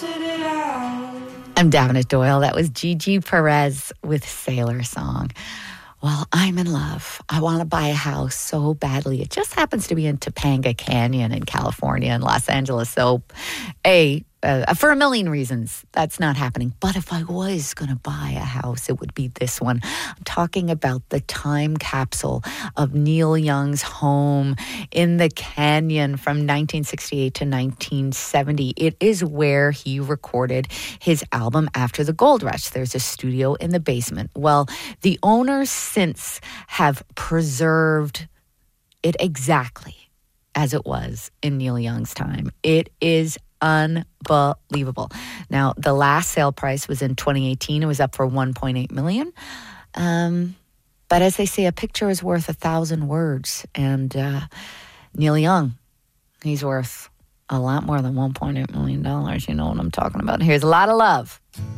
I'm Davenant Doyle. That was Gigi Perez with Sailor Song. Well, I'm in love. I want to buy a house so badly. It just happens to be in Topanga Canyon in California and Los Angeles. So, for a million reasons, that's not happening. But if I was going to buy a house, it would be this one. I'm talking about the time capsule of Neil Young's home in the canyon from 1968 to 1970. It is where he recorded his album After the Gold Rush. There's a studio in the basement. Well, the owners since have preserved it exactly as it was in Neil Young's time. It is unbelievable. Now, the last sale price was in 2018. It was up for $1.8 million. But as they say, a picture is worth 1,000 words. And Neil Young, he's worth a lot more than $1.8 million. You know what I'm talking about. Here's a lot of love.